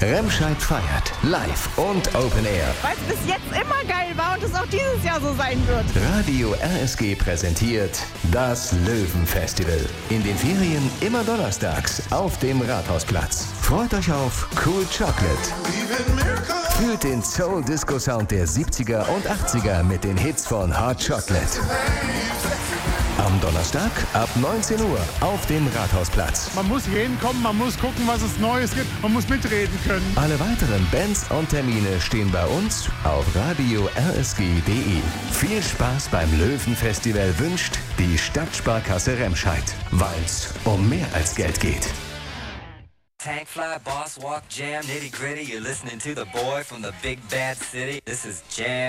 Remscheid feiert live und Open Air. Weil es bis jetzt immer geil war und es auch dieses Jahr so sein wird. Radio RSG präsentiert das Löwenfestival. In den Ferien immer donnerstags auf dem Rathausplatz. Freut euch auf Cool Chocolate. Fühlt den Soul-Disco-Sound der 70er und 80er mit den Hits von Hot Chocolate. Am Donnerstag ab 19 Uhr auf dem Rathausplatz. Man muss hinkommen, man muss gucken, was es Neues gibt, man muss mitreden können. Alle weiteren Bands und Termine stehen bei uns auf radio-rsg.de. Viel Spaß beim Löwenfestival wünscht die Stadtsparkasse Remscheid, weil's um mehr als Geld geht. Tank fly, boss walk, jam, nitty gritty. You're listening to the boy from the big bad city. This is Jam.